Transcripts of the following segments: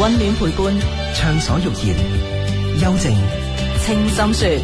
溫暖陪伴， 暢所欲言，幽靜清心說。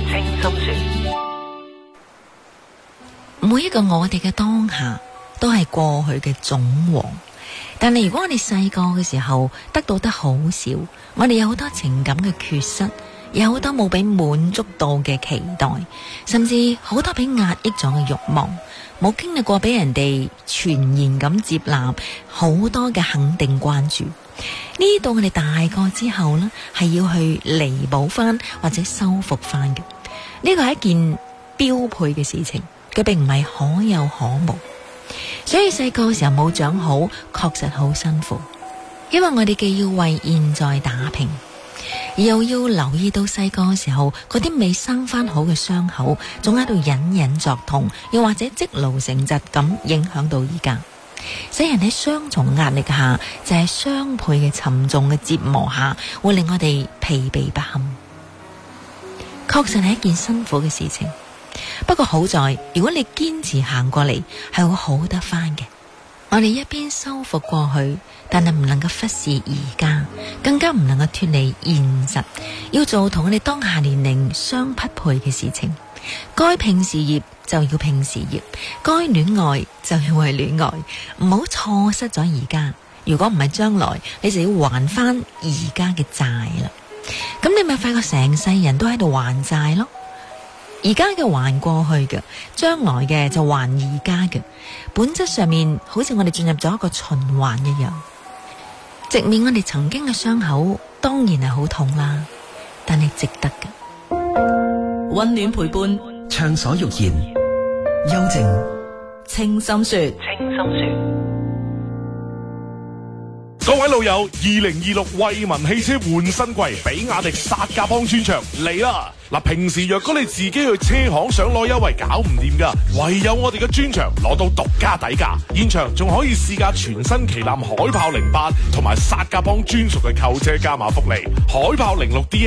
每一個我哋嘅當下都係過去嘅總和，但係如果我哋細個嘅時候得到得好少，我哋有好多情感嘅缺失，有好多冇俾滿足到嘅期待，甚至好多俾壓抑咗嘅慾望，冇經歷過俾人哋全然咁接納，好多嘅肯定關注。呢度我哋大個之後呢，係要去彌補翻或者修復翻嘅。呢個係一件標配嘅事情，佢並唔係可有可無。所以細個嘅時候冇長好，確實好辛苦，因為我哋既要為現在打拼，又要留意到細個嘅時候嗰啲未生翻好嘅傷口，仲喺度隱隱作痛，又或者積勞成疾咁影響到而家。使人喺雙重壓力下，就係雙倍嘅沉重嘅折磨下，會令我哋疲憊不堪。確實係一件辛苦嘅事情，不過好在如果你堅持行過嚟，係會好得翻嘅。我哋一邊修復過去，但係唔能夠忽視而家，更加唔能夠脫離現實，要做同我哋當下年齡相匹配嘅事情。該拼事業就要拼事業，該戀愛就要為戀愛，唔好錯失咗而家。如果唔係將來你就要還翻而家嘅債啦。咁你咪發覺成世人都喺度還債咯。而家嘅還過去嘅，將來嘅就還而家嘅。本質上面好似我哋進入咗一個循環一樣。直面我哋曾經嘅傷口，當然係好痛啦，但係值得嘅。 溫暖陪伴， 暢所欲言，幽靜清心說。 各位老友，2026惠民汽車換新季，比亞迪薩甲邦專場嚟啦！嗱，平時若果你自己去車行想攞優惠搞唔掂噶，唯有我哋嘅專場攞到獨家底價，現場仲可以試駕全新旗艦海豹08同埋薩甲邦專屬嘅購車加碼福利，海豹06D。